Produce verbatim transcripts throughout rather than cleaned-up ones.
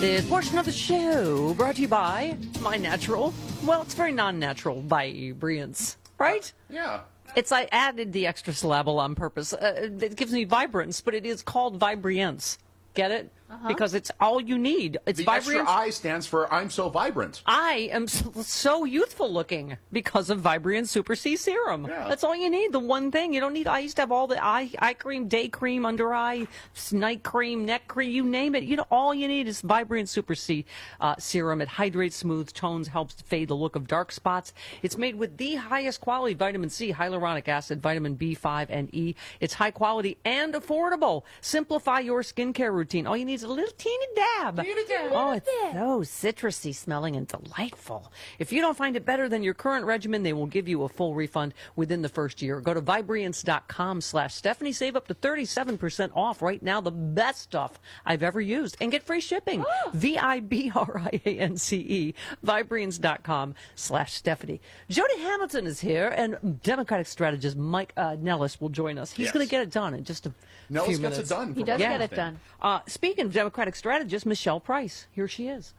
This portion of the show brought to you by My Natural. Well, it's very non-natural, Vibrance, right? Uh, yeah. It's I added the extra syllable on purpose. Uh, it gives me vibrance, but it is called Vibrance. Get it? Uh-huh. Because it's all you need. It's the Vibrance. extra I stands for I'm so vibrant. I am so, so youthful looking because of Vibrance Super C Serum. Yeah. That's all you need. The one thing. You don't need, I used to have all the eye, eye cream, day cream, under eye, night cream, neck cream, you name it. You know, all you need is Vibrance Super C uh, Serum. It hydrates, smooths, tones, helps to fade the look of dark spots. It's made with the highest quality vitamin C, hyaluronic acid, vitamin B five, and E. It's high quality and affordable. Simplify your skincare routine. All you need is a little teeny dab. Teeny dab. Oh, it's so citrusy smelling and delightful. If you don't find it better than your current regimen, they will give you a full refund within the first year. Go to Vibrance.com slash Stephanie. Save up to thirty-seven percent off right now. The best stuff I've ever used. And get free shipping. V I B R I A N C E. Vibrance.com slash Stephanie. Jody Hamilton is here, and Democratic strategist Mike uh, Nellis will join us. He's Yes. going to get it done in just a Nellis few gets minutes. it done. He for does one get it thing. done. Uh, speaking of Democratic strategist, Michelle Price. Here she is.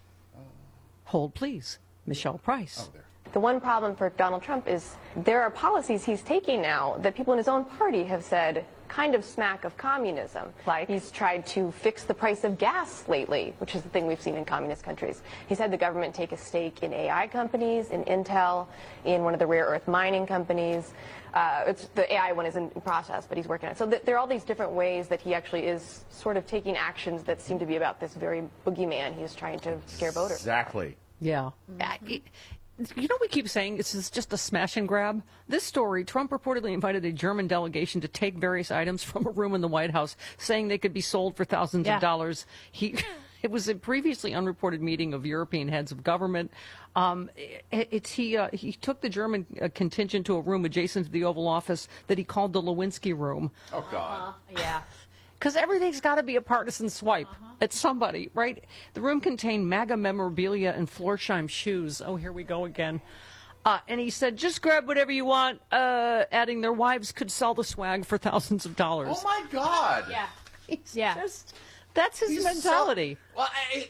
Hold, please. Michelle Price. Oh, there. The one problem for Donald Trump is there are policies he's taking now that people in his own party have said kind of smack of communism. Like he's tried to fix the price of gas lately, which is the thing we've seen in communist countries. He's had the government take a stake in A I companies, in Intel, in one of the rare earth mining companies. Uh, it's, the A I one is in process, but he's working on it. So th- there are all these different ways that he actually is sort of taking actions that seem to be about this very boogeyman he's trying to scare voters. Exactly. Yeah. Mm-hmm. I, you know, we keep saying this is just a smash and grab. This story, Trump reportedly invited a German delegation to take various items from a room in the White House, saying they could be sold for thousands Yeah. of dollars. He, it was a previously unreported meeting of European heads of government. Um, it, it's he. Uh, he took the German uh, contingent to a room adjacent to the Oval Office that he called the Lewinsky Room. Oh, God. Yeah. Because everything's got to be a partisan swipe uh-huh. at somebody, right? The room contained MAGA memorabilia and Florsheim shoes. Oh, here we go again. Uh, and he said, just grab whatever you want, uh, adding their wives could sell the swag for thousands of dollars. Oh, my God. Yeah. He's Yeah. Just, that's his He's mentality. So, well, I,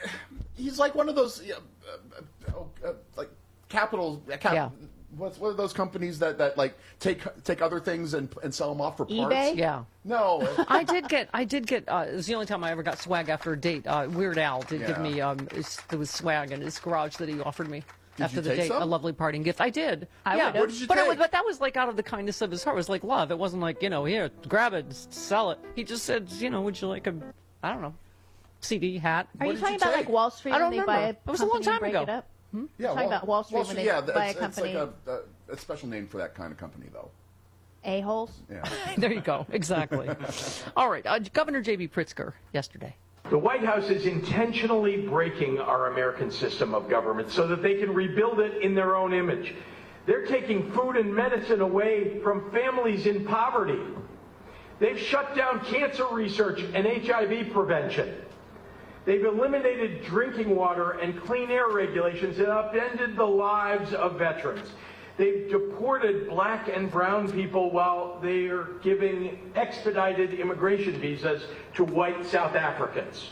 he's like one of those, uh, uh, uh, uh, like, capital, uh, cap, Yeah. what's one of those companies that, that like, take take other things and and sell them off for parts? eBay? Yeah. No. I did get, I did get, uh, it was the only time I ever got swag after a date. Uh, Weird Al did Yeah. give me, um, his, there was swag in his garage that he offered me. Did After you the take date, some? a lovely parting gift. I did. I yeah. would've. What did you but, it take? was, but that was like out of the kindness of his heart. It was like love. It wasn't like, you know, here, grab it, sell it. He just said, you know, would you like a, I don't know, C D, hat? Are What you did talking you about take? like Wall Street I don't when they buy a remember. It was a long company time and break ago. it up? Yeah, talking about Wall Street when they yeah, buy a it's, company. It's like a, a, a special name for that kind of company, though. A-holes? Yeah. There you go. Exactly. All right. Uh, Governor J B. Pritzker yesterday. The White House is intentionally breaking our American system of government so that they can rebuild it in their own image. They're taking food and medicine away from families in poverty. They've shut down cancer research and H I V prevention. They've eliminated drinking water and clean air regulations and upended the lives of veterans. They've deported black and brown people while they are giving expedited immigration visas to white South Africans.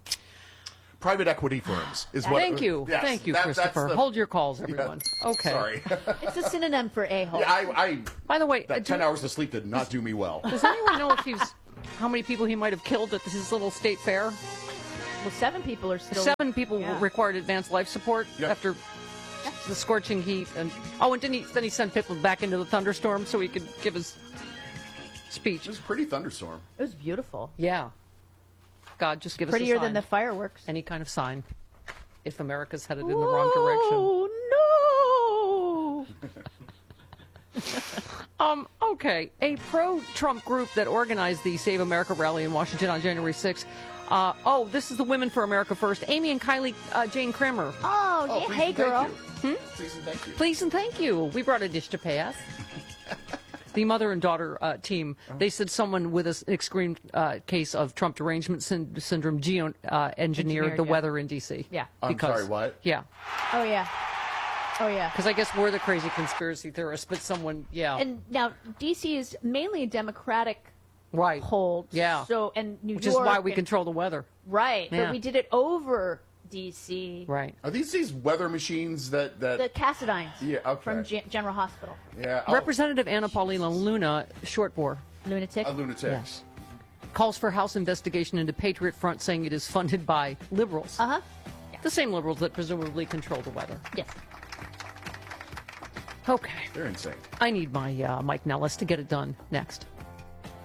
Private equity firms is what. Thank you. Yes, Thank you, that- that's Christopher. the- Hold your calls, everyone. Yeah, Okay. Sorry. It's a synonym for a-hole. yeah, I, I. By the way, uh, That do- ten hours of sleep did not do me well. does anyone know if he's, how many people he might have killed at his little state fair? Well, seven people are still... Seven people Yeah. required advanced life support Yep. after the scorching heat. And oh, and then he then he sent people back into the thunderstorm so he could give his speech. It was a pretty thunderstorm. It was beautiful. Yeah. God, just give Prettier us a sign. than the fireworks. Any kind of sign. If America's headed in the wrong direction. Oh, no! Um, okay. A pro-Trump group that organized the Save America rally in Washington on January sixth. Uh, oh, this is the Women for America First. Amy and Kylie uh, Jane Kramer. Oh, Oh, yeah. please Hey, and thank girl. you. Please and thank you. Please and thank you. We brought a dish to pass. The mother and daughter uh, team, they said someone with an extreme uh, case of Trump derangement syn- syndrome geo uh, engineered Engineered, the yeah. weather in D C. Yeah. I'm sorry, what? Yeah. Oh, yeah. Oh, yeah. Because I guess we're the crazy conspiracy theorists, but someone, yeah. And now, D C is mainly a Democratic Right. cold. Yeah. So and New Which York. is why we and- control the weather. Right. Yeah. But we did it over D C. Right. Are these these weather machines that that? The Cassidines. Yeah, okay. From G- General Hospital. yeah, oh, Representative Anna Paulina Luna, short bore, Lunatic. a lunatic. Yes. calls for House investigation into Patriot Front, saying it is funded by liberals. Uh huh. The same liberals that presumably control the weather. Yes. Okay. They're insane. I need my uh, Mike Nellis to get it done next.